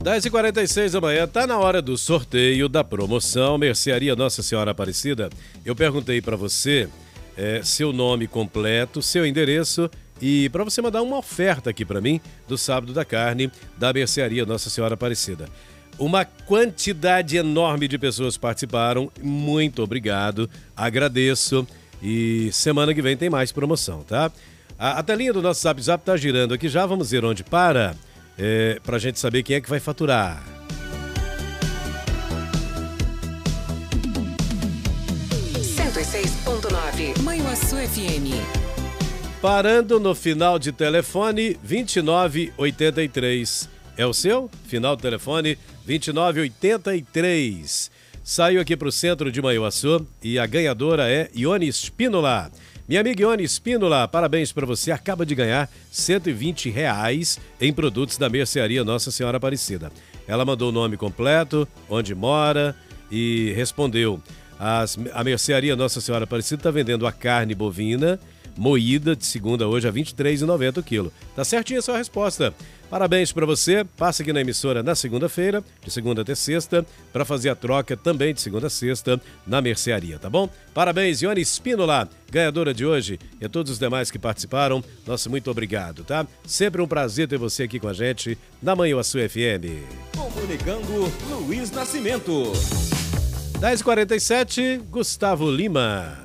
10h46 da manhã, tá na hora do sorteio da promoção Mercearia Nossa Senhora Aparecida. Eu perguntei para você seu nome completo, seu endereço e para você mandar uma oferta aqui para mim do Sábado da Carne da Mercearia Nossa Senhora Aparecida. Uma quantidade enorme de pessoas participaram, muito obrigado, agradeço e semana que vem tem mais promoção, tá? A telinha do nosso Zap Zap tá girando aqui já, vamos ver onde para. Pra gente saber quem é que vai faturar. Manhuaçu FM. Parando no final de telefone 2983. É o seu? Final de telefone 2983. Saiu aqui para o centro de Manhuaçu e a ganhadora é Ione Espínola. Minha amiga Ione Espínola, parabéns para você. Acaba de ganhar R$120 em produtos da Mercearia Nossa Senhora Aparecida. Ela mandou o nome completo, onde mora e respondeu. A Mercearia Nossa Senhora Aparecida está vendendo a carne bovina moída de segunda hoje a R$ 23,90 o quilo. Tá certinha a sua resposta. Parabéns para você. Passa aqui na emissora na segunda-feira, de segunda até sexta, para fazer a troca também de segunda a sexta na mercearia, tá bom? Parabéns, Ione Espínola, ganhadora de hoje, e a todos os demais que participaram. Nosso muito obrigado, tá? Sempre um prazer ter você aqui com a gente na Manhuaçu FM. Comunicando Luiz Nascimento. 10h47, Gustavo Lima.